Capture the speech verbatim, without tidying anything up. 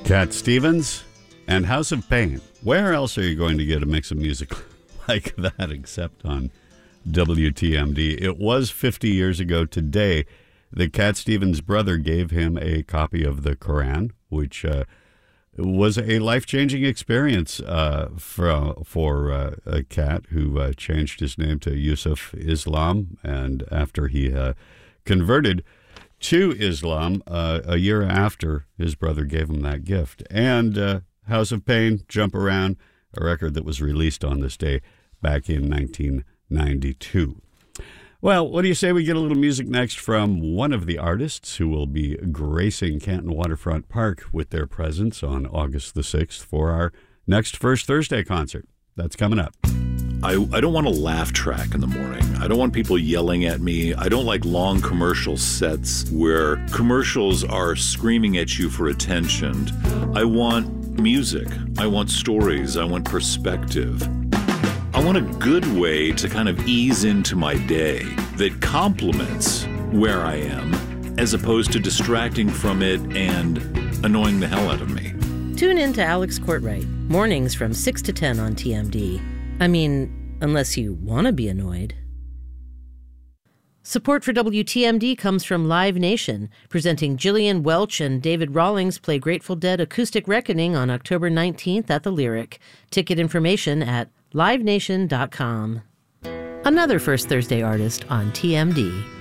Cat Stevens and House of Pain. Where else are you going to get a mix of music like that except on W T M D? It was fifty years ago today that Cat Stevens' brother gave him a copy of the Quran, which uh, was a life-changing experience uh, for, for uh, a Cat who uh, changed his name to Yusuf Islam. And after he uh, converted to Islam uh, a year after his brother gave him that gift. And uh, House of Pain, Jump Around, a record that was released on this day back in nineteen ninety-two. Well, what do you say we get a little music next from one of the artists who will be gracing Canton Waterfront Park with their presence on August the sixth for our next First Thursday concert. That's coming up. I, I don't want a laugh track in the morning. I don't want people yelling at me. I don't like long commercial sets where commercials are screaming at you for attention. I want music. I want stories. I want perspective. I want a good way to kind of ease into my day that complements where I am as opposed to distracting from it and annoying the hell out of me. Tune in to Alex Courtwright, mornings from six to ten on T M D. I mean, unless you want to be annoyed. Support for W T M D comes from Live Nation, presenting Gillian Welch and David Rawlings play Grateful Dead Acoustic Reckoning on October nineteenth at the Lyric. Ticket information at live nation dot com. Another First Thursday artist on T M D.